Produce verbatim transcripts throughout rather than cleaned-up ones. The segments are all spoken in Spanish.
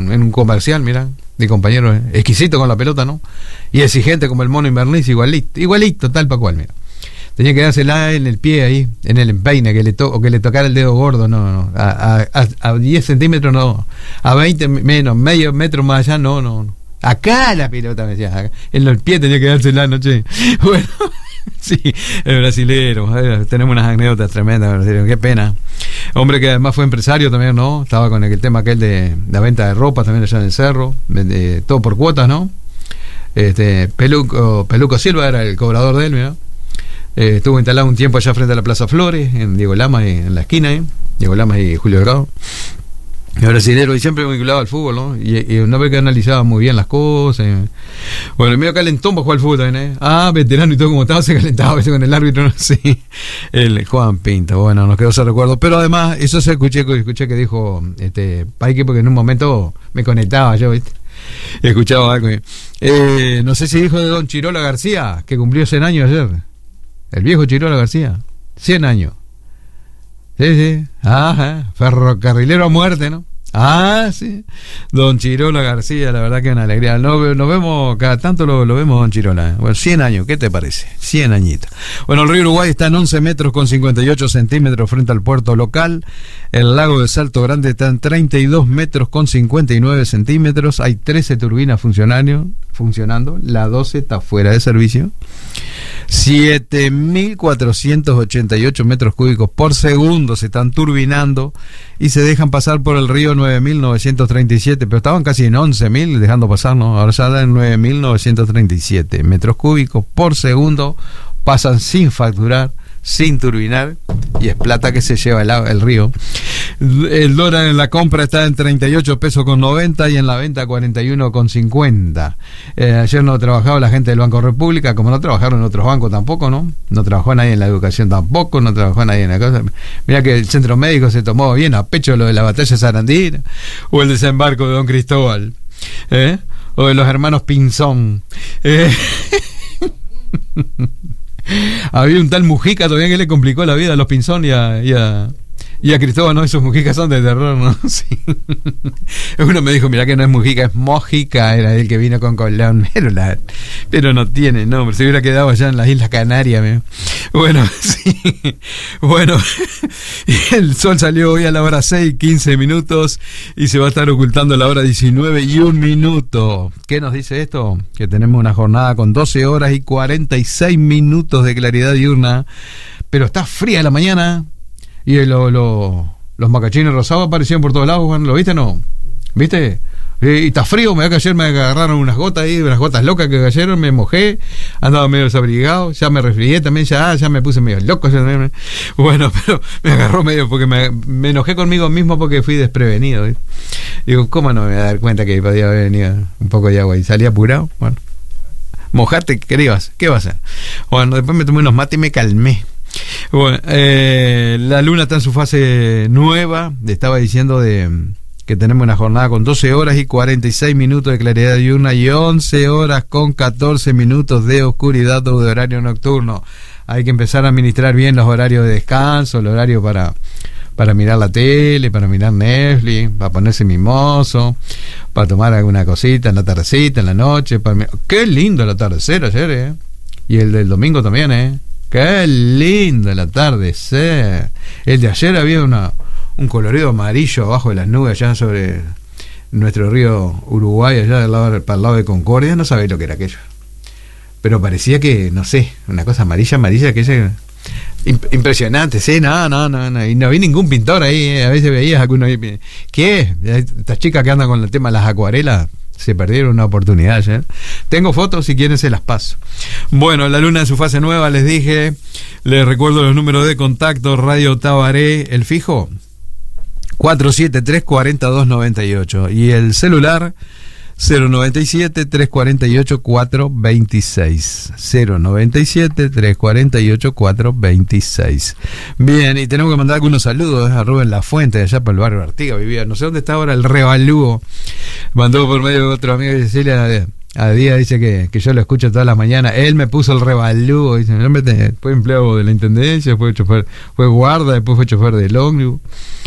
en un comercial, mira, de compañero, eh, exquisito con la pelota, ¿no? Y exigente como el Mono Invernizzi, igualito, igualito, tal pa' cual, mira. Tenía que dársela en el pie ahí, en el empeine, que le to o que le tocara el dedo gordo, no, no. A, a, a diez centímetros no, a veinte menos, medio metro más allá, no, no, no. Acá la pelota, me decía, acá. En el pie tenía que dársela anoche. Bueno, sí, el brasilero, eh, tenemos unas anécdotas tremendas, brasilero, qué pena. Hombre que además fue empresario también, ¿no? Estaba con el, el tema aquel de la venta de ropa también allá en el cerro, de, todo por cuotas, ¿no? Este, Peluco, Peluco Silva era el cobrador de él, ¿no? Eh, estuvo instalado un tiempo allá frente a la Plaza Flores, en Diego Lamas, en la esquina, ¿eh? Diego Lamas y Julio Delgado. El brasilero, y siempre vinculado al fútbol, ¿no? Y, y una vez que analizaba muy bien las cosas. Y, bueno, medio calentón para jugar al fútbol también, ¿eh? Ah, veterano y todo como estaba, se calentaba a veces con el árbitro, ¿no? Sí. El Juan Pinto, bueno, nos quedó ese recuerdo. Pero además, eso se escuché, escuché que dijo este Paique, porque en un momento me conectaba yo, ¿viste? Escuchaba algo. Eh, no sé si dijo de don Chirola García, que cumplió cien años ayer. El viejo Chirola García, cien años. Sí, sí. Ajá. Ferrocarrilero a muerte, ¿no? Ah, sí. Don Chirola García, la verdad que es una alegría. Nos no vemos, cada tanto lo, lo vemos, don Chirola. Bueno, cien años, ¿qué te parece? cien añitos. Bueno, el río Uruguay está en once metros con cincuenta y ocho centímetros frente al puerto local. El lago de Salto Grande está en treinta y dos metros con cincuenta y nueve centímetros. Hay trece turbinas funcionando. La doce está fuera de servicio. siete mil cuatrocientos ochenta y ocho metros cúbicos por segundo se están turbinando y se dejan pasar por el río nueve mil novecientos treinta y siete, pero estaban casi en once mil dejando pasar, ¿no? Ahora ya dan nueve mil novecientos treinta y siete metros cúbicos por segundo, pasan sin facturar, sin turbinar, y es plata que se lleva el, el río. El dólar en la compra está en treinta y ocho pesos con noventa y en la venta cuarenta y uno con cincuenta. Eh, ayer no trabajaba la gente del Banco República, como no trabajaron en otros bancos tampoco, ¿no? No trabajó nadie en la educación tampoco, no trabajó nadie en la cosa. Mira que el centro médico se tomó bien a pecho lo de la batalla de Sarandí, o el desembarco de Don Cristóbal, ¿eh? O de los hermanos Pinzón. Eh. Había un tal Mujica todavía que le complicó la vida a los Pinzón y a, y a, y a Cristóbal, ¿no? Esos Mujicas son de terror, ¿no? Sí. Uno me dijo, mira que no es Mujica, es Mojica, era el que vino con Colón, pero, la, pero no tiene nombre, se hubiera quedado allá en las Islas Canarias, ¿me? Bueno, sí. Bueno, el sol salió hoy a la hora seis, quince minutos y se va a estar ocultando a la hora diecinueve y un minuto. ¿Qué nos dice esto? Que tenemos una jornada con doce horas y cuarenta y seis minutos de claridad diurna, pero está fría la mañana. Y lo, lo, los macachines rosados aparecían por todos lados, Juan, ¿lo viste o no? ¿Viste? Y está frío, me da que ayer me agarraron unas gotas ahí, unas gotas locas que cayeron, me mojé, andaba medio desabrigado, ya me resfrié también, ya, ya me puse medio loco. Ya, bueno, pero me agarró medio porque me, me enojé conmigo mismo porque fui desprevenido, ¿viste? Digo, ¿cómo no me voy a dar cuenta que podía haber venido un poco de agua y salí apurado? Bueno, mojate, ¿qué ibas? ¿Qué vas a hacer? Bueno, después me tomé unos mates y me calmé. Bueno, eh, la luna está en su fase nueva. Le estaba diciendo de que tenemos una jornada con doce horas y cuarenta y seis minutos de claridad diurna y once horas con catorce minutos de oscuridad o de horario nocturno. Hay que empezar a administrar bien los horarios de descanso, el horario para para mirar la tele, para mirar Netflix, para ponerse mimoso, para tomar alguna cosita en la tardecita, en la noche. Para... Qué lindo el atardecer ayer, ¿eh? Y el del domingo también, ¿eh? Qué lindo el atardecer. El de ayer había una, un colorido amarillo abajo de las nubes allá sobre nuestro río Uruguay, allá del lado, para el lado de Concordia. No sabéis lo que era aquello, pero parecía que, no sé, una cosa amarilla, amarilla, aquella impresionante. Sí, no, no, no, no. Y no vi ningún pintor ahí, ¿eh? A veces veías algunos ahí. ¿Qué? Estas chicas que andan con el tema de las acuarelas se perdieron una oportunidad ayer. Tengo fotos, si quieren se las paso. Bueno, la luna en su fase nueva, les dije. Les recuerdo los números de contacto. Radio Tabaré, el fijo cuatro siete tres, cuatro dos nueve ocho y el celular cero noventa y siete, tres cuarenta y ocho, cuatro veintiséis. cero noventa y siete, tres cuarenta y ocho, cuatro veintiséis. Bien, y tenemos que mandar algunos saludos a Rubén Lafuente, de allá por el barrio Artigas, vivía, no sé dónde está ahora, el Revalúo. Mandó por medio de otro amigo de Cecilia, a día dice que, que yo lo escucho todas las mañanas. Él me puso el Revalúo, dice, fue empleado de la intendencia, fue chofer, fue guarda, después fue chofer del ómnibus.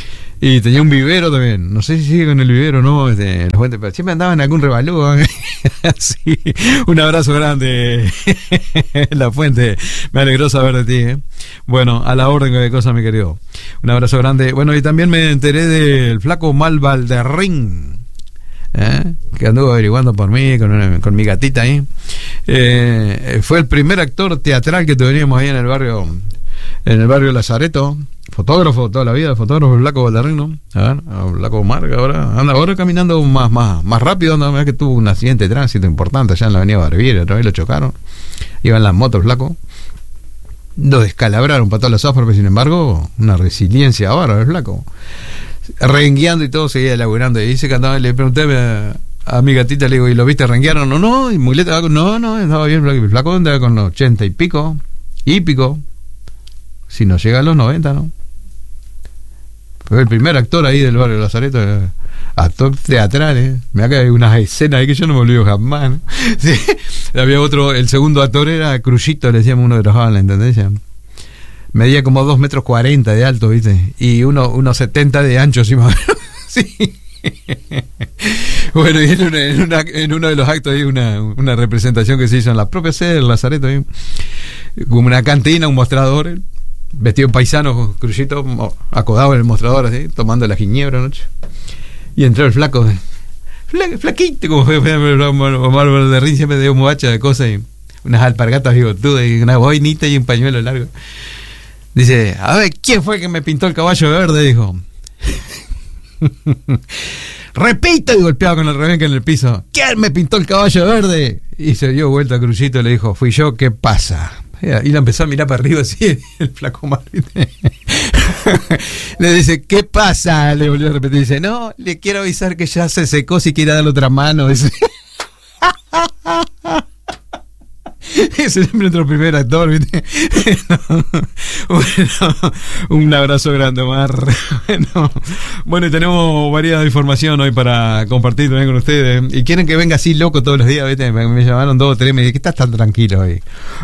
Y tenía un vivero también. No sé si sigue con el vivero o no, este, la fuente, pero siempre andaba en algún revalúo. ¿eh? Así, un abrazo grande, La Fuente. Me alegró saber de ti. ¿eh? Bueno, a la orden de cosas, mi querido. Un abrazo grande. Bueno, y también me enteré del flaco Mal Valderrín, ¿eh? que anduvo averiguando por mí, con, una, con mi gatita ahí. Eh, fue el primer actor teatral que teníamos ahí en el barrio, en el barrio Lazareto. Fotógrafo toda la vida, fotógrafo, el flaco Valderrín, ¿no? A ver, el flaco Marca ahora anda ahora caminando más más más rápido, anda, mirá que tuvo un accidente de tránsito importante allá en la avenida Barbieri, otra vez lo chocaron, iban las motos, el flaco, lo descalabraron para todas las afro, pero sin embargo, una resiliencia bárbara el flaco, rengueando y todo, seguía laburando, y dice que andaba, le pregunté a, a mi gatita, le digo, ¿y lo viste renguearon? No, no, y muleta, no, no, estaba bien, el flaco andaba con los ochenta y pico, y pico, si no llega a los noventa, ¿no? Fue el primer actor ahí del barrio Lazareto, actor teatral, ¿eh? Mirá que hay unas escenas ahí que yo no me olvido jamás, ¿no? Sí. Había otro, el segundo actor era Cruyito, le decíamos, uno que trabajaba en la intendencia. Medía como dos metros cuarenta de alto, ¿viste? Y uno, unos setenta de ancho, ¿sí? Sí. Bueno, y en, una, en, una, en uno de los actos hay una, una representación que se hizo en la propia sede del Lazareto, ¿eh? Como una cantina, un mostrador, vestido paisano, Cruyito, acodado en el mostrador, así, tomando la ginebra anoche. Y entró el flaco, fla, flaquito, como fue Omar Valderrín, siempre dio muchacha de cosas, y unas alpargatas bigotudas, y una boinita y un pañuelo largo. Dice, a ver, ¿quién fue que me pintó el caballo verde? Dijo. Repito, y golpeaba con el rebenque en el piso. ¿Quién me pintó el caballo verde? Y se dio vuelta a Cruyito y le dijo, fui yo, ¿qué pasa? Y la empezó a mirar para arriba así, el flaco Martín. Le dice, ¿qué pasa? Le volvió a repetir, dice, no, le quiero avisar que ya se secó, si quiere darle otra mano. Dice. Ese es nuestro primer actor, ¿viste? No. Bueno, un abrazo grande, Omar. Bueno, bueno, y tenemos variada información hoy para compartir también con ustedes. Y quieren que venga así loco todos los días, ¿viste? Me, me llamaron dos o tres, me dije, ¿qué estás tan tranquilo hoy?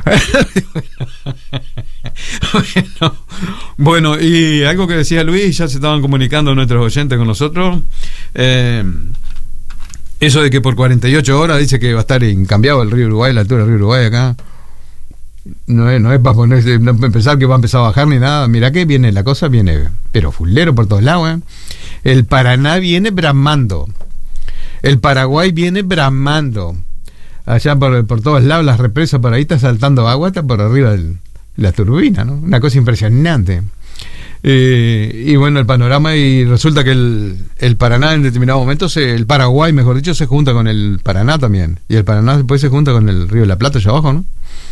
Bueno, bueno, y algo que decía Luis, ya se estaban comunicando nuestros oyentes con nosotros. Eh, Eso de que por cuarenta y ocho horas dice que va a estar incambiado el río Uruguay, la altura del río Uruguay acá. No es, no es para ponerse, no pensar que va a empezar a bajar ni nada. Mirá que viene, la cosa viene, pero fulero por todos lados, ¿eh? El Paraná viene bramando. El Paraguay viene bramando. Allá por, por todos lados, las represas por ahí está saltando agua hasta por arriba de la turbina, ¿no? Una cosa impresionante. Eh, y bueno, el panorama, y resulta que el, el Paraná en determinados momentos, se, el Paraguay, mejor dicho, se junta con el Paraná también, y el Paraná después se junta con el río de la Plata allá abajo, ¿no?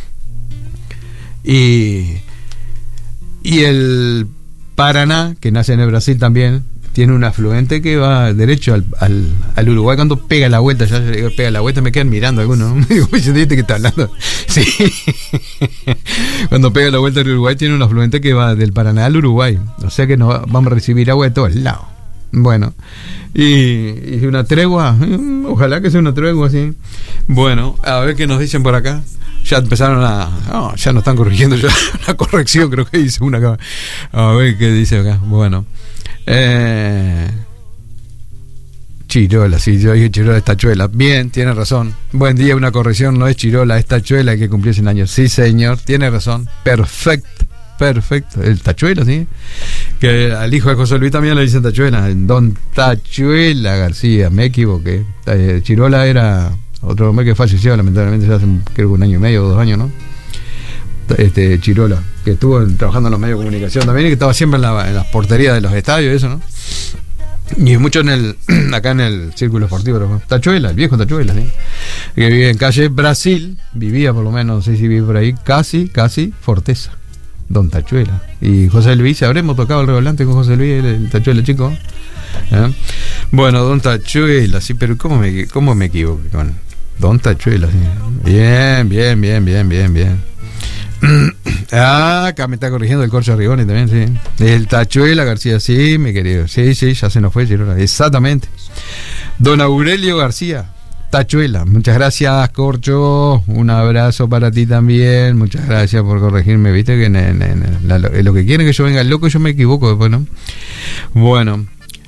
Y, y el Paraná, que nace en el Brasil también, tiene un afluente que va derecho al, al, al Uruguay. Cuando pega la vuelta, ya pega la vuelta, me quedan mirando algunos, ¿no? Digo, ¿viste que está hablando? Sí. Cuando pega la vuelta al Uruguay, tiene un afluente que va del Paraná al Uruguay. O sea que nos vamos a recibir agua de todos lados. Bueno, y, y una tregua, ojalá que sea una tregua así. Bueno, a ver qué nos dicen por acá. Ya empezaron a... Oh, ya nos están corrigiendo, ya una corrección creo que dice una acá. A ver qué dice acá. Bueno, eh, Chirola, sí, yo dije Chirola es tachuela. Bien, tiene razón. Buen día, una corrección, no es Chirola, es tachuela, hay que cumplir cien años. Sí, señor, tiene razón. Perfecto, perfecto. El tachuela, sí. Que al hijo de José Luis también le dicen tachuela. Don Tachuela García, me equivoqué. Eh, Chirola era otro hombre que falleció lamentablemente hace creo que un año y medio o dos años, ¿no? Este Chirola, que estuvo trabajando en los medios de comunicación también, y que estaba siempre en, la, en las porterías de los estadios y eso, ¿no? Y mucho en el acá en el círculo esportivo, ¿no? Tachuela, el viejo Tachuela, ¿sí? Que vive en calle Brasil, vivía por lo menos, no sé si vive por ahí, casi, casi Forteza, Don Tachuela. Y José Luis, habremos tocado el revolante con José Luis, el, el Tachuela chico, ¿eh? Bueno, Don Tachuela, sí, pero ¿cómo me, cómo me equivoqué con Don Tachuela? Sí. Bien, bien, bien, bien, bien, bien. Ah, acá me está corrigiendo el Corcho Rigoni también, sí. El Tachuela García, sí, mi querido. Sí, sí, ya se nos fue, Chirola. Exactamente. Don Aurelio García, Tachuela. Muchas gracias, Corcho. Un abrazo para ti también. Muchas gracias por corregirme. Viste que en, en, en, la, en lo que quieren que yo venga loco, yo me equivoco después, ¿no? Bueno,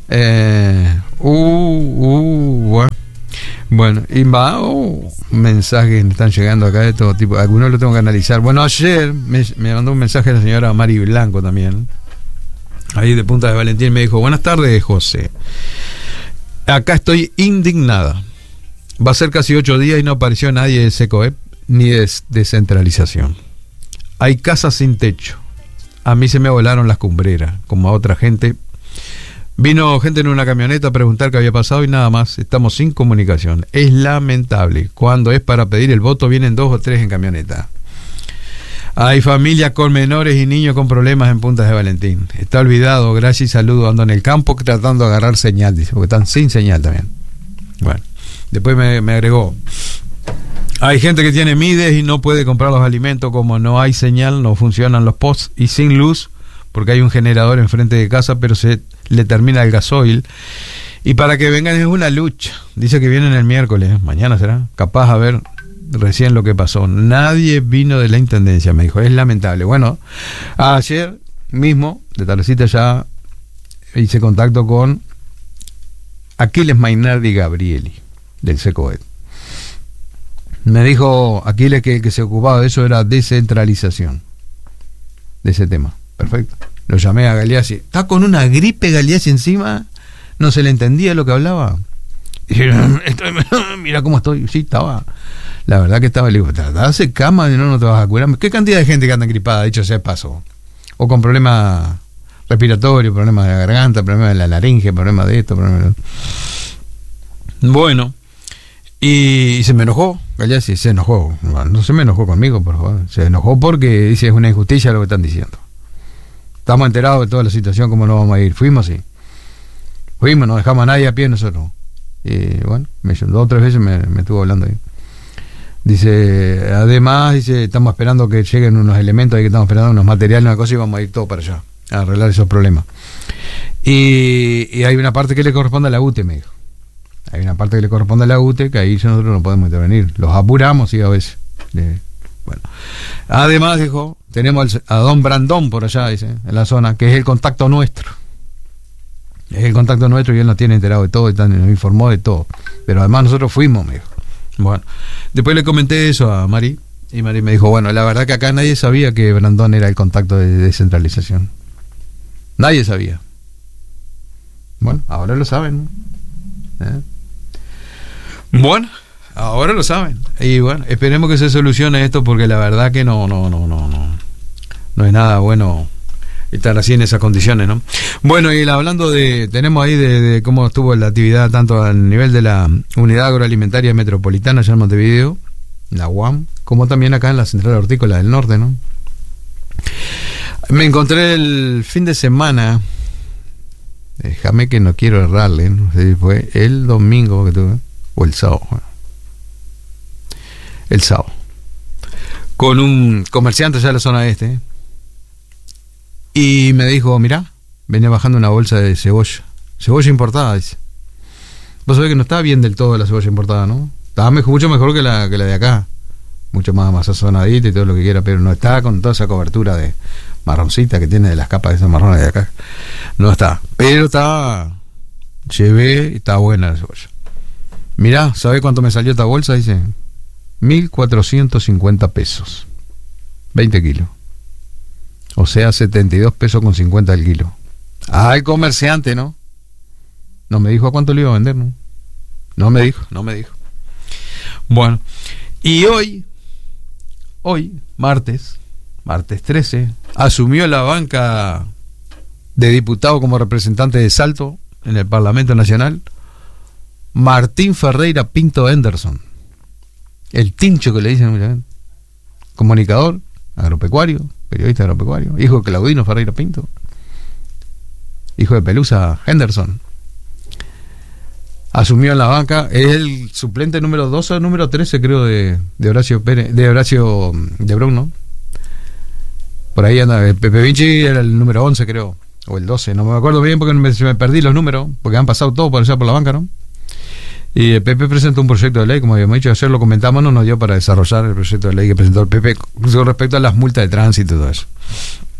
Eh, uh, uh, bueno. Bueno, y va, oh, mensajes me están llegando acá de todo tipo. Algunos los tengo que analizar. Bueno, ayer me, me mandó un mensaje la señora Mari Blanco también, ahí de Punta de Valentín. Me dijo: buenas tardes, José. Acá estoy indignada. Va a ser casi ocho días y no apareció nadie de SECOEP ni de descentralización. Hay casas sin techo. A mí se me volaron las cumbreras, como a otra gente. Vino gente en una camioneta a preguntar qué había pasado y nada más. Estamos sin comunicación. Es lamentable. Cuando es para pedir el voto vienen dos o tres en camioneta. Hay familias con menores y niños con problemas en Punta de Valentín. Está olvidado. Gracias y saludos. Ando en el campo tratando de agarrar señal, dice, porque están sin señal también. Bueno, después me, me agregó: hay gente que tiene Mides y no puede comprar los alimentos. Como no hay señal, no funcionan los posts y sin luz, porque hay un generador enfrente de casa, pero se le termina el gasoil. Y para que vengan es una lucha. Dice que vienen el miércoles, mañana será, capaz a ver recién lo que pasó. Nadie vino de la intendencia, me dijo. Es lamentable. Bueno, ayer mismo, de tardecita, ya hice contacto con Aquiles Mainardi Gabrieli, del SECOEP. Me dijo Aquiles que el que se ocupaba de eso era descentralización, de ese tema. Perfecto. Lo llamé a Galeazzi. Está con una gripe Galeazzi encima. No se le entendía lo que hablaba. Y yo, estoy, mira cómo estoy. Sí, estaba. La verdad que estaba. Le digo, hace cama y no, no te vas a curar. ¿Qué cantidad de gente que anda gripada, dicho sea paso? O con problemas respiratorios, problemas de la garganta, problemas de la laringe, problemas de esto, problemas de... Bueno. Y, y se me enojó. Galeazzi se enojó. No, no se me enojó conmigo, por favor. Se enojó porque dice: es una injusticia lo que están diciendo. Estamos enterados de toda la situación, ¿cómo no vamos a ir? Fuimos, sí. Fuimos, no dejamos a nadie a pie nosotros. Y bueno, me, dos o tres veces me, me estuvo hablando ahí. Dice, además, dice, estamos esperando que lleguen unos elementos, ahí que estamos esperando unos materiales, una cosa, y vamos a ir todos para allá, a arreglar esos problemas. Y, y hay una parte que le corresponde a la U T E, me dijo. Hay una parte que le corresponde a la U T E, que ahí nosotros no podemos intervenir. Los apuramos, sí, a veces. Le, Bueno, además dijo, tenemos a don Brandón por allá, dice, en la zona, que es el contacto nuestro. Es el contacto nuestro y él nos tiene enterado de todo, y nos informó de todo. Pero además nosotros fuimos, me dijo. Bueno, después le comenté eso a Mari, y Mari me dijo: bueno, la verdad que acá nadie sabía que Brandón era el contacto de descentralización. Nadie sabía. Bueno, ahora lo saben, ¿no? ¿Eh? Bueno, ahora lo saben. Y bueno, esperemos que se solucione esto, porque la verdad que no, no, no, no, no, no es nada bueno estar así en esas condiciones, ¿no? Bueno, y hablando de, tenemos ahí de, de cómo estuvo la actividad tanto a nivel de la Unidad Agroalimentaria Metropolitana allá en Montevideo, la U A M, como también acá en la Central Hortícola del Norte, ¿no? Me encontré el fin de semana, déjame que no quiero errarle, no sé si fue el domingo que tuve, o el sábado, bueno. El sábado, con un comerciante allá de la zona este, ¿eh? Y me dijo: mirá, venía bajando una bolsa de cebolla, cebolla importada, dice. Vos sabés que no está bien del todo la cebolla importada, ¿no? Estaba mejor, mucho mejor que la, que la de acá, mucho más, más sazonadita y todo lo que quiera, pero no está con toda esa cobertura de marroncita que tiene de las capas de esos marrones de acá. No está, pero está, llevé y está buena la cebolla. Mirá, ¿sabés cuánto me salió esta bolsa? Dice, mil cuatrocientos cincuenta pesos, veinte kilos. O sea, setenta y dos pesos con cincuenta el kilo. Ah, el comerciante, ¿no? No me dijo a cuánto le iba a vender, ¿no? No me dijo, no me dijo. Bueno, y hoy, hoy, martes, martes trece, asumió la banca de diputado como representante de Salto en el Parlamento Nacional Martín Ferreira Pinto Henderson, el Tincho que le dicen mucha gente, comunicador agropecuario, periodista agropecuario, hijo de Claudino Ferreira Pinto, hijo de Pelusa Henderson. Asumió en la banca, es el suplente número doce o número trece, creo, de, de Horacio Pérez, de Horacio de Bruno. Por ahí anda, Pepe Vinci era el número once, creo, o el doce, no me acuerdo bien porque me, me perdí los números, porque han pasado todos por allá por la banca, ¿no? Y el Pepe presentó un proyecto de ley, como habíamos dicho, ayer lo comentamos, no nos dio para desarrollar el proyecto de ley que presentó el Pepe con respecto a las multas de tránsito y todo eso.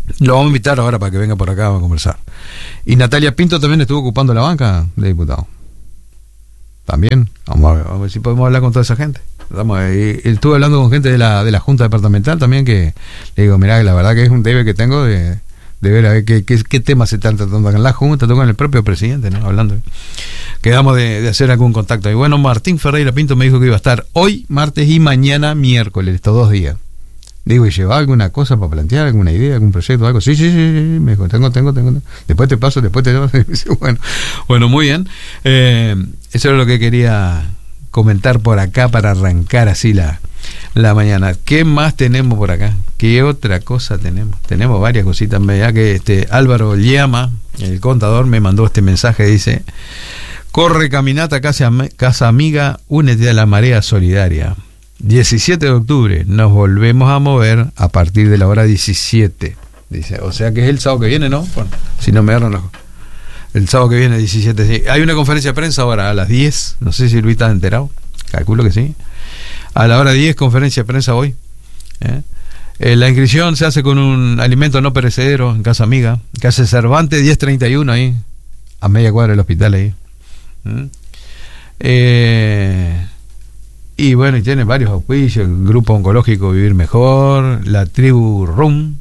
Lo vamos a invitar ahora para que venga por acá a conversar. Y Natalia Pinto también estuvo ocupando la banca de diputado. También, vamos a ver, vamos a ver si podemos hablar con toda esa gente. Vamos a ver, y estuve hablando con gente de la, de la Junta Departamental también, que le digo, mirá, la verdad que es un debe que tengo de, de ver a ver qué, qué, qué temas se están tratando en la Junta, con el propio presidente, ¿no? Hablando. Quedamos de, de hacer algún contacto. Y bueno, Martín Ferreira Pinto me dijo que iba a estar hoy, martes y mañana, miércoles, estos dos días. Digo, ¿y lleva alguna cosa para plantear, alguna idea, algún proyecto, algo? Sí, sí, sí, sí, me dijo, tengo, tengo, tengo. Después te paso, después te paso. Bueno, bueno, muy bien. Eh, eso era lo que quería comentar por acá para arrancar así la, la mañana. ¿Qué más tenemos por acá? ¿Qué otra cosa tenemos? Tenemos varias cositas. Ya que este Álvaro Llama, el contador, me mandó este mensaje, dice: corre caminata casa, casa amiga, únete a la marea solidaria. diecisiete de octubre, nos volvemos a mover a partir de la hora diecisiete. Dice, o sea que es el sábado que viene, ¿no? Bueno, si no me agarran los... El sábado que viene, diecisiete, sí. Hay una conferencia de prensa ahora a las diez, no sé si Luis está enterado, calculo que sí. A la hora diez, conferencia de prensa hoy. ¿Eh? Eh, la inscripción se hace con un alimento no perecedero en Casa Amiga, Calle Cervantes diez treinta y uno, ahí, a media cuadra del hospital ahí. ¿Mm? Eh... Y bueno, y tiene varios auspicios: el Grupo Oncológico Vivir Mejor, la Tribu Rum,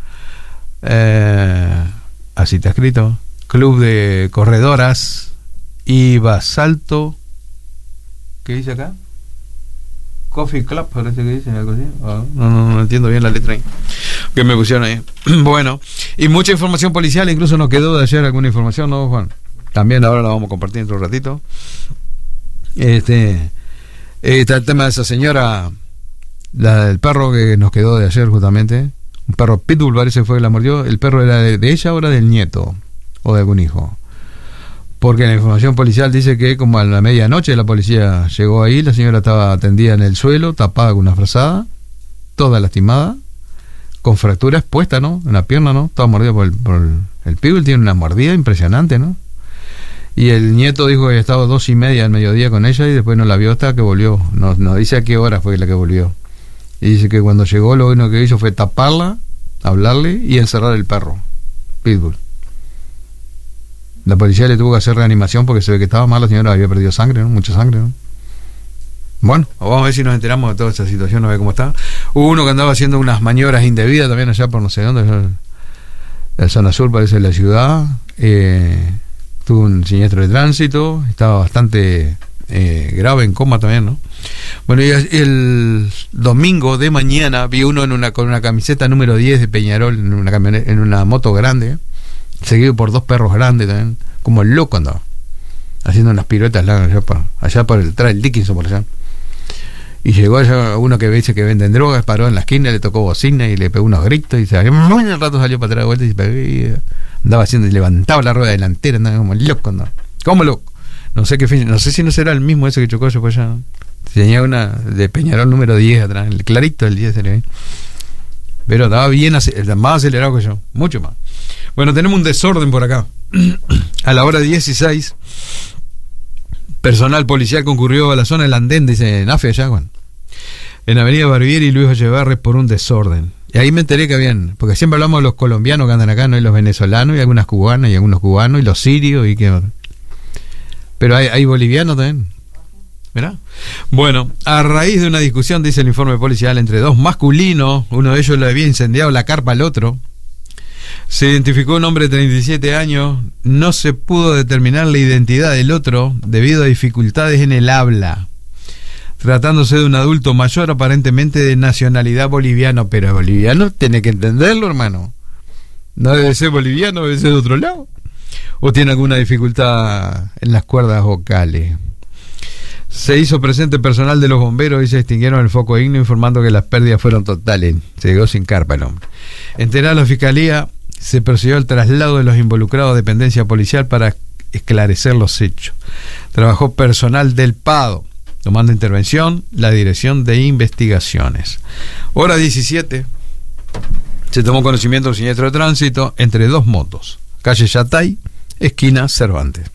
eh, así está escrito, Club de Corredoras y Basalto, ¿qué dice acá? Coffee Club, parece que dice algo así. Oh, no, no, no entiendo bien la letra ahí que me pusieron ahí. Bueno, y mucha información policial, incluso nos quedó de ayer alguna información, ¿no, Juan? También ahora la vamos a compartir dentro de un ratito. Este... Eh, está el tema de esa señora, la del perro que nos quedó de ayer justamente, un perro pitbull parece que fue que la mordió. El perro era de, de ella o era del nieto o de algún hijo, porque la información policial dice que como a la medianoche la policía llegó ahí, la señora estaba tendida en el suelo, tapada con una frazada, toda lastimada, con fractura expuesta, ¿no? En la pierna, ¿no? Estaba mordida por el, por el, el pitbull, tiene una mordida impresionante, ¿no? Y el nieto dijo que había estado dos y media al mediodía con ella y después no la vio hasta que volvió. Nos, nos dice a qué hora fue la que volvió. Y dice que cuando llegó lo único que hizo fue taparla, hablarle y encerrar el perro pitbull. La policía le tuvo que hacer reanimación porque se ve que estaba mal, la señora había perdido sangre, ¿no? Mucha sangre, ¿no? Bueno, vamos a ver si nos enteramos de toda esta situación, a ver cómo está. Hubo uno que andaba haciendo unas maniobras indebidas también allá por no sé dónde, la zona sur parece de la ciudad. Eh... Tuvo un siniestro de tránsito, estaba bastante eh, grave, en coma también, ¿no? Bueno, y el domingo de mañana vi uno en una con una camiseta número diez de Peñarol, en una camioneta, en una moto grande, ¿eh? Seguido por dos perros grandes también, como el loco andaba, haciendo unas piruetas largas allá por, allá por el trail Dickinson, por allá. Y llegó allá uno que dice que venden drogas, paró en la esquina, le tocó bocina y le pegó unos gritos y se un rato salió para atrás de vuelta y se pegó y andaba haciendo y levantaba la rueda delantera, andaba como loco, andaba. ¿Cómo loco? No sé qué fin, no sé si no será el mismo ese que chocó yo por allá. Tenía una de Peñarol número diez atrás, el clarito del diez se le ve. Pero estaba bien, más acelerado que yo, mucho más. Bueno, tenemos un desorden por acá. A la hora dieciséis, personal policial concurrió a la zona del andén, dice Nafe allá, Juan, en Avenida Barbieri y Luis Echeverri por un desorden. Y ahí me enteré que habían, porque siempre hablamos de los colombianos que andan acá, no, y los venezolanos, y algunas cubanas, y algunos cubanos, y los sirios, y que... Pero hay, hay bolivianos también. ¿Verdad? Bueno, a raíz de una discusión, dice el informe policial, entre dos masculinos, uno de ellos le había incendiado la carpa al otro, se identificó un hombre de treinta y siete años, no se pudo determinar la identidad del otro debido a dificultades en el habla, tratándose de un adulto mayor aparentemente de nacionalidad boliviana, pero boliviano tiene que entenderlo, hermano, no debe ser boliviano, debe ser de otro lado, o tiene alguna dificultad en las cuerdas vocales. Se hizo presente personal de los bomberos y se extinguieron el foco ignio, informando que las pérdidas fueron totales. Se quedó sin carpa el hombre. Enterada la fiscalía, se procedió al traslado de los involucrados a dependencia policial para esclarecer los hechos. Trabajó personal del PADO, tomando intervención la Dirección de Investigaciones. Hora diecisiete, se tomó conocimiento del siniestro de tránsito entre dos motos, calle Yatay, esquina Cervantes.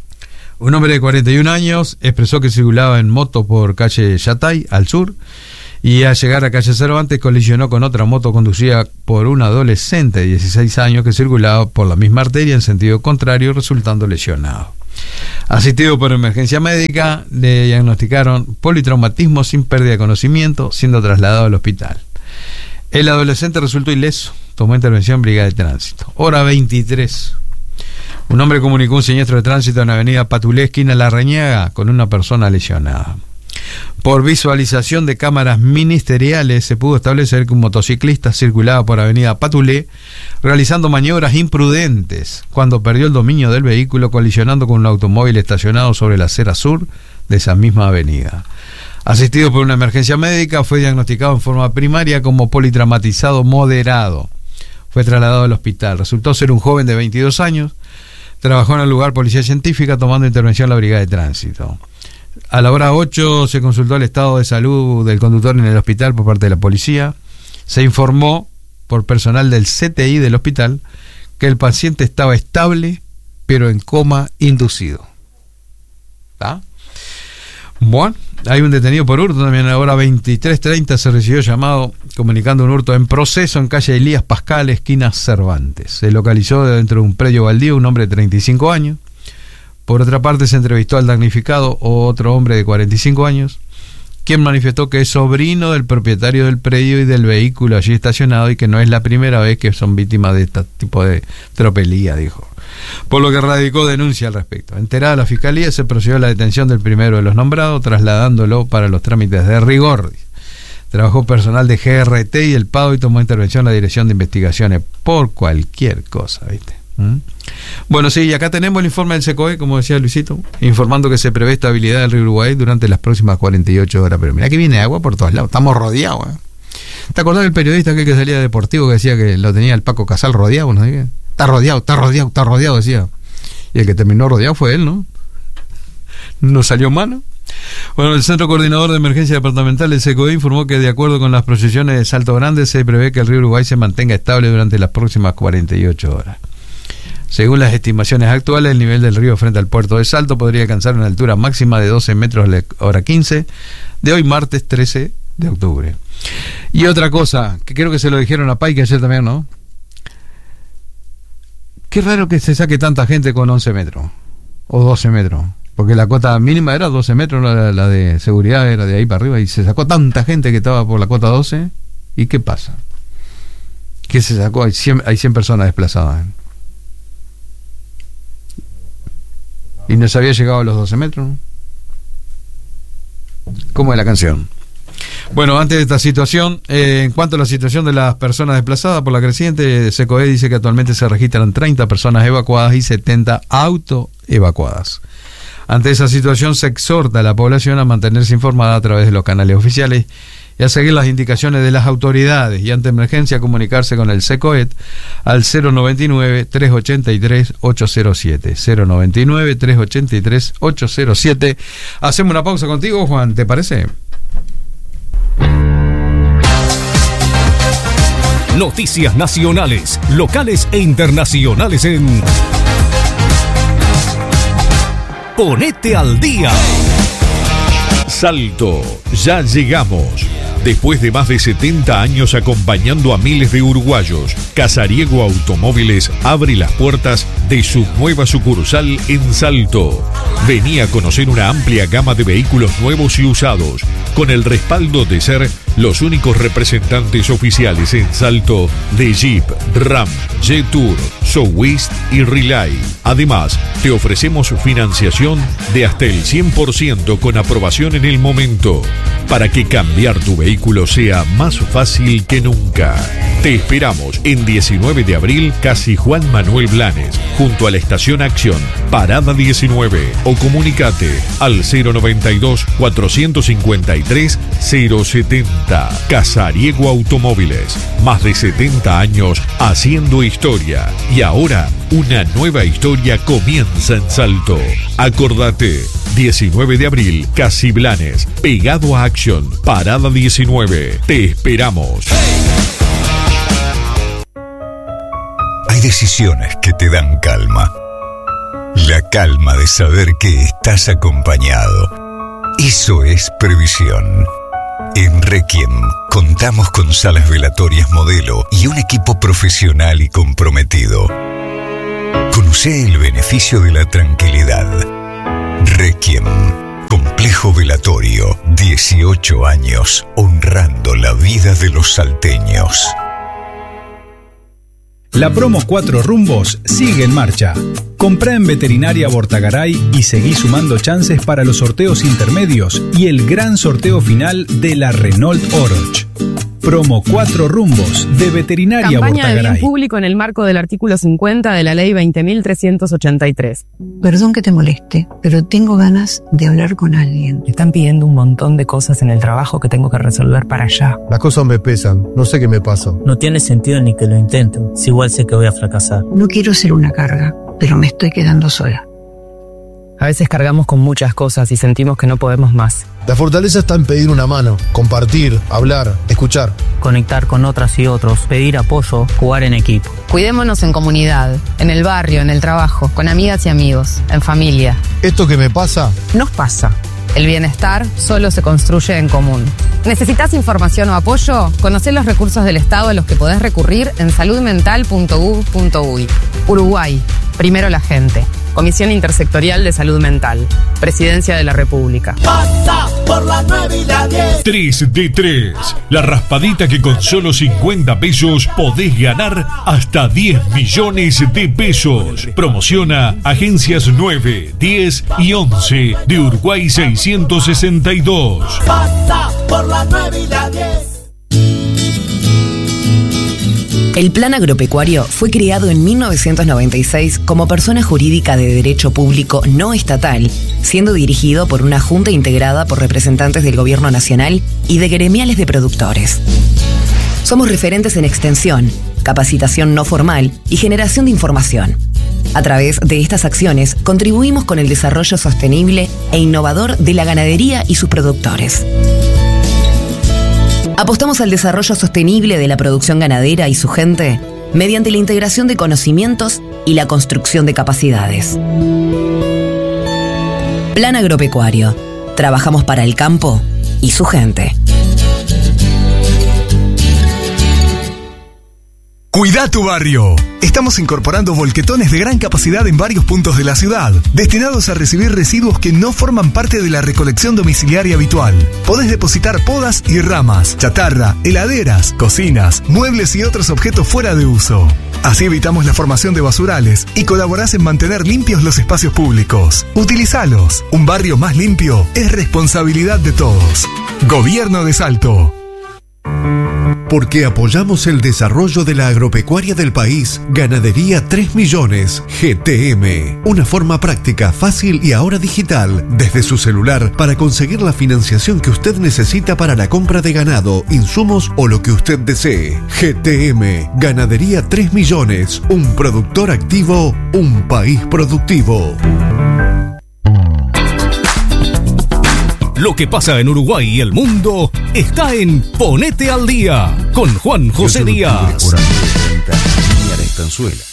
Un hombre de cuarenta y un años expresó que circulaba en moto por calle Yatay, al sur, y al llegar a calle Cervantes colisionó con otra moto conducida por un adolescente de dieciséis años que circulaba por la misma arteria en sentido contrario, resultando lesionado. Asistido por emergencia médica, le diagnosticaron politraumatismo sin pérdida de conocimiento, siendo trasladado al hospital. El adolescente resultó ileso, tomó intervención Brigada de Tránsito. Hora veintitrés. Un hombre comunicó un siniestro de tránsito en la avenida Patulé, esquina Larrañaga, con una persona lesionada. Por visualización de cámaras ministeriales se pudo establecer que un motociclista circulaba por avenida Patulé realizando maniobras imprudentes cuando perdió el dominio del vehículo, colisionando con un automóvil estacionado sobre la acera sur de esa misma avenida. Asistido por una emergencia médica, fue diagnosticado en forma primaria como politraumatizado moderado. Fue trasladado al hospital. Resultó ser un joven de veintidós años. Trabajó en el lugar policía científica tomando intervención la Brigada de Tránsito. A la hora ocho se consultó el estado de salud del conductor en el hospital por parte de la policía. Se informó por personal del C T I del hospital que el paciente estaba estable, pero en coma inducido. ¿Está? Bueno, hay un detenido por hurto también. A la hora veintitrés treinta se recibió llamado comunicando un hurto en proceso en calle Elías Pascal, esquina Cervantes. Se localizó dentro de un predio baldío un hombre de treinta y cinco años. Por otra parte, se entrevistó al damnificado, otro hombre de cuarenta y cinco años, quien manifestó que es sobrino del propietario del predio y del vehículo allí estacionado y que no es la primera vez que son víctimas de este tipo de tropelía, dijo. Por lo que radicó denuncia al respecto. Enterada la fiscalía, se procedió a la detención del primero de los nombrados, trasladándolo para los trámites de rigor. Trabajó personal de G R T y el P A D O y tomó intervención la Dirección de Investigaciones por cualquier cosa, ¿viste? ¿Mm? Bueno, sí, y acá tenemos el informe del SECOE, como decía Luisito, informando que se prevé estabilidad del río Uruguay durante las próximas cuarenta y ocho horas. Pero mira que viene agua por todos lados, estamos rodeados, ¿eh? ¿Te acordás del periodista aquel que salía de Deportivo que decía que lo tenía el Paco Casal rodeado? ¿No? Está rodeado, está rodeado, está rodeado, decía. Y el que terminó rodeado fue él, ¿no? No salió mano. Bueno, el Centro Coordinador de Emergencia Departamental del SECOE informó que de acuerdo con las proyecciones de Salto Grande se prevé que el río Uruguay se mantenga estable durante las próximas cuarenta y ocho horas. Según las estimaciones actuales, el nivel del río frente al puerto de Salto podría alcanzar una altura máxima de doce metros a la hora quince de hoy martes trece de octubre. Y otra cosa, que creo que se lo dijeron a Paique ayer también, ¿no? Qué raro que se saque tanta gente con once metros o doce metros, porque la cuota mínima era doce metros, la, la de seguridad era de ahí para arriba, y se sacó tanta gente que estaba por la cuota doce. ¿Y qué pasa? ¿Qué se sacó? Hay cien, hay cien personas desplazadas, ¿eh? Y no se había llegado a los doce metros, ¿no? ¿Cómo es la canción? Bueno, antes de esta situación, eh, en cuanto a la situación de las personas desplazadas por la creciente, SECOE dice que actualmente se registran treinta personas evacuadas y setenta autoevacuadas. Ante esa situación se exhorta a la población a mantenerse informada a través de los canales oficiales y a seguir las indicaciones de las autoridades, y ante emergencia comunicarse con el SECOET al cero noventa y nueve, tres ochenta y tres, ocho cero siete, cero noventa y nueve, tres ochenta y tres, ocho cero siete. Hacemos una pausa contigo, Juan, ¿te parece? Noticias nacionales, locales e internacionales en Ponete al Día. Salto, ya llegamos. Después de más de setenta años acompañando a miles de uruguayos, Casariego Automóviles abre las puertas de su nueva sucursal en Salto. Vení a conocer una amplia gama de vehículos nuevos y usados, con el respaldo de ser los únicos representantes oficiales en Salto de Jeep, Ram, Jetour, Sowist y Relay. Además, te ofrecemos financiación de hasta el cien por ciento con aprobación en el momento, para que cambiar tu vehículo sea más fácil que nunca. Te esperamos en diecinueve de abril, Casi Juan Manuel Blanes, junto a la Estación Acción, Parada diecinueve, o comunicate al cero noventa y dos, cuatrocientos cincuenta y tres, cero setenta. Casariego Automóviles, más de setenta años haciendo historia, y ahora una nueva historia comienza en Salto. Acordate, diecinueve de abril, Casi Blanes, pegado a Acción, Parada diecinueve. Te esperamos. Hay decisiones que te dan calma. La calma de saber que estás acompañado. Eso es previsión. En Requiem contamos con salas velatorias modelo y un equipo profesional y comprometido. Conoce el beneficio de la tranquilidad. Requiem, complejo velatorio, dieciocho años honrando la vida de los salteños. La promo Cuatro Rumbos sigue en marcha. Comprá en Veterinaria Bortagaray y seguí sumando chances para los sorteos intermedios y el gran sorteo final de la Renault Oroch. Promo Cuatro Rumbos de Veterinaria Campaña Bortagaray. de bien público en el marco del artículo cincuenta de la ley veinte mil trescientos ochenta y tres. Perdón que te moleste, pero tengo ganas de hablar con alguien. Me están pidiendo un montón de cosas en el trabajo que tengo que resolver para allá. Las cosas me pesan, no sé qué me pasa. No tiene sentido ni que lo intento, si igual sé que voy a fracasar. No quiero ser una carga, pero me estoy quedando sola. A veces cargamos con muchas cosas y sentimos que no podemos más. La fortaleza está en pedir una mano, compartir, hablar, escuchar. Conectar con otras y otros, pedir apoyo, jugar en equipo. Cuidémonos en comunidad, en el barrio, en el trabajo, con amigas y amigos, en familia. Esto que me pasa, Nos pasa. El bienestar solo se construye en común. ¿Necesitas información o apoyo? Conocé los recursos del Estado a los que podés recurrir en salud mental punto gov punto uy. Uruguay, primero la gente. Comisión Intersectorial de Salud Mental. Presidencia de la República. Pasa por la nueve y la diez. tres de tres. La raspadita que con solo cincuenta pesos podés ganar hasta diez millones de pesos. Promociona Agencias nueve, diez y once de Uruguay seiscientos sesenta y dos. Pasa por la nueve y la diez. El Plan Agropecuario fue creado en mil novecientos noventa y seis como persona jurídica de derecho público no estatal, siendo dirigido por una junta integrada por representantes del Gobierno Nacional y de gremiales de productores. Somos referentes en extensión, capacitación no formal y generación de información. A través de estas acciones contribuimos con el desarrollo sostenible e innovador de la ganadería y sus productores. Apostamos al desarrollo sostenible de la producción ganadera y su gente mediante la integración de conocimientos y la construcción de capacidades. Plan Agropecuario. Trabajamos para el campo y su gente. Cuida tu barrio. Estamos incorporando volquetones de gran capacidad en varios puntos de la ciudad, destinados a recibir residuos que no forman parte de la recolección domiciliaria habitual. Podés depositar podas y ramas, chatarra, heladeras, cocinas, muebles y otros objetos fuera de uso. Así evitamos la formación de basurales y colaborás en mantener limpios los espacios públicos. Utilizalos. Un barrio más limpio es responsabilidad de todos. Gobierno de Salto. Porque apoyamos el desarrollo de la agropecuaria del país, Ganadería tres millones G T M. Una forma práctica, fácil y ahora digital, desde su celular, para conseguir la financiación que usted necesita para la compra de ganado, insumos o lo que usted desee. G T M, Ganadería tres millones. Un productor activo, un país productivo. Lo que pasa en Uruguay y el mundo está en Ponete al Día con Juan José Díaz. Por treinta, Niña de Estanzuela.